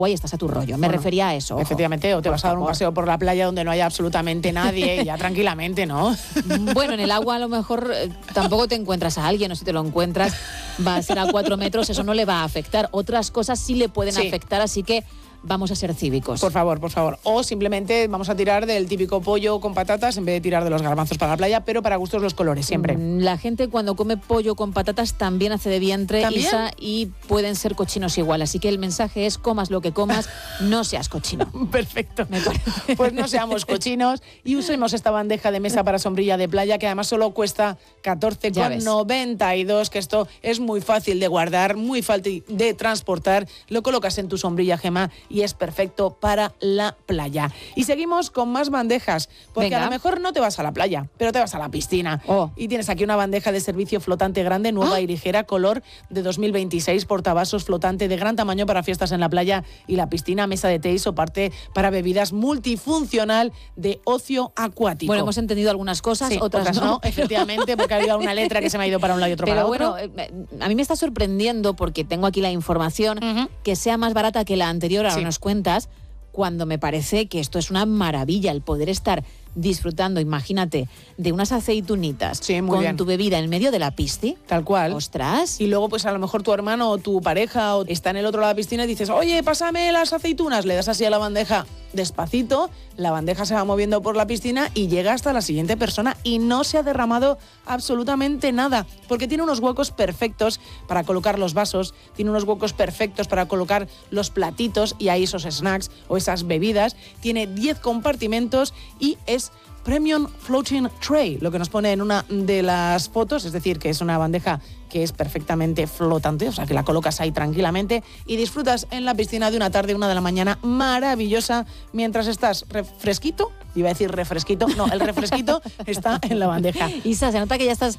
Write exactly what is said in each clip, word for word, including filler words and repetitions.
y estás a tu rollo. Me bueno, refería a eso. Ojo. Efectivamente, o te por vas a dar favor. un paseo por la playa donde no haya absolutamente nadie y ya tranquilamente, ¿no? Bueno, en el agua a lo mejor eh, tampoco te encuentras a alguien, o si te lo encuentras va a ser a cuatro metros, eso no le va a afectar. Otras cosas sí le pueden Sí. afectar, así que vamos a ser cívicos. Por favor, por favor. O simplemente vamos a tirar del típico pollo con patatas en vez de tirar de los garbanzos para la playa, pero para gustos los colores, siempre. La gente cuando come pollo con patatas también hace de vientre, ¿También? Isa, y pueden ser cochinos igual. Así que el mensaje es: comas lo que comas, no seas cochino. Perfecto. Me parece. Pues no seamos cochinos y usemos esta bandeja de mesa para sombrilla de playa, que además solo cuesta catorce con noventa y dos, que esto es muy fácil de guardar, muy fácil de transportar. Lo colocas en tu sombrilla, Gemma, y es perfecto para la playa. Y seguimos con más bandejas, porque Venga. a lo mejor no te vas a la playa, pero te vas a la piscina. Oh. Y tienes aquí una bandeja de servicio flotante grande, nueva ¿Ah? y ligera, color de dos mil veintiséis, portavasos flotante de gran tamaño para fiestas en la playa y la piscina, mesa de té y soporte para bebidas, multifuncional de ocio acuático. Bueno, hemos entendido algunas cosas, Sí, otras, otras no, efectivamente, porque ha habido una letra que se me ha ido para un lado y otro Pero para bueno, otro. eh, a mí me está sorprendiendo, porque tengo aquí la información, Ujú. que sea más barata que la anterior, ahora Sí. nos cuentas, cuando me parece que esto es una maravilla, el poder estar disfrutando, imagínate, de unas aceitunitas Sí, muy con bien. tu bebida en medio de la pisti. Tal cual. ¡Ostras! Y luego, pues a lo mejor tu hermano o tu pareja o está en el otro lado de la piscina y dices, oye, pásame las aceitunas. Le das así a la bandeja despacito, la bandeja se va moviendo por la piscina y llega hasta la siguiente persona y no se ha derramado absolutamente nada, porque tiene unos huecos perfectos para colocar los vasos, tiene unos huecos perfectos para colocar los platitos y ahí esos snacks o esas bebidas. Tiene diez compartimentos y es Premium Floating Tray, lo que nos pone en una de las fotos, es decir, que es una bandeja que es perfectamente flotante, o sea, que la colocas ahí tranquilamente y disfrutas en la piscina de una tarde, una de la mañana maravillosa, mientras estás refresquito, iba a decir refresquito, no, el refresquito está en la bandeja. Isa, se nota que ya estás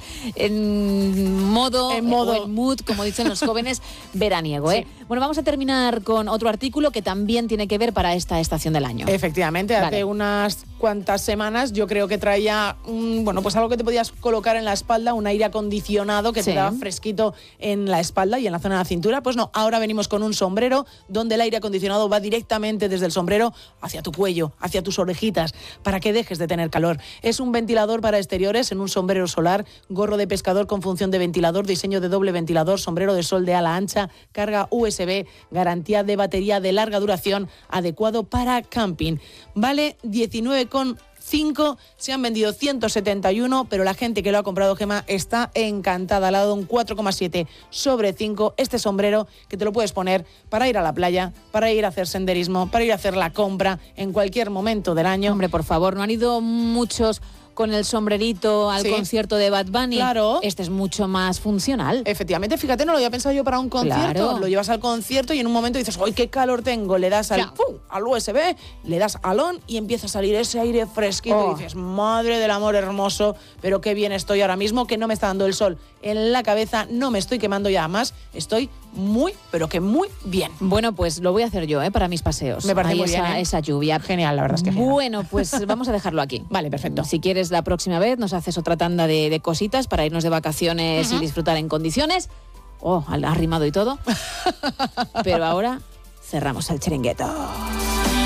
en modo, En modo. o en mood, como dicen los jóvenes, veraniego, ¿eh? Sí. Bueno, vamos a terminar con otro artículo que también tiene que ver para esta estación del año. Efectivamente, hace Vale. unas cuantas semanas yo creo que traía, un, bueno, pues algo que te podías colocar en la espalda, un aire acondicionado que Sí. te daba fresquito en la espalda y en la zona de la cintura. Pues no, ahora venimos con un sombrero donde el aire acondicionado va directamente desde el sombrero hacia tu cuello, hacia tus orejitas, para que dejes de tener calor. Es un ventilador para exteriores en un sombrero solar, gorro de pescador con función de ventilador, diseño de doble ventilador, sombrero de sol de ala ancha, carga U S B, garantía de batería de larga duración, adecuado para camping. Vale diecinueve con cinco, se han vendido ciento setenta y uno, pero la gente que lo ha comprado, Gemma, está encantada. Le ha dado un cuatro coma siete sobre cinco. Este sombrero que te lo puedes poner para ir a la playa, para ir a hacer senderismo, para ir a hacer la compra en cualquier momento del año. Hombre, por favor, no han ido muchos con el sombrerito al Sí. concierto de Bad Bunny. Claro. Este es mucho más funcional. Efectivamente, fíjate, no lo había pensado yo para un concierto. Claro. Lo llevas al concierto y en un momento dices, ¡ay, qué calor tengo! Le das al, Ya. ¡pum!, al U S B, le das al on y empieza a salir ese aire fresquito. Oh. Y dices, madre del amor hermoso, pero qué bien estoy ahora mismo, que no me está dando el sol en la cabeza, no me estoy quemando ya más, estoy muy, pero que muy bien. Bueno, pues lo voy a hacer yo, ¿eh? Para mis paseos. Me parece Ahí muy esa, bien, ¿eh? esa lluvia. Genial, la verdad es que genial. Bueno, pues vamos a dejarlo aquí. Vale, perfecto. Si quieres, la próxima vez nos haces otra tanda de, de cositas para irnos de vacaciones y disfrutar en condiciones. Oh, al- arrimado y todo. Pero ahora cerramos el chiringuito.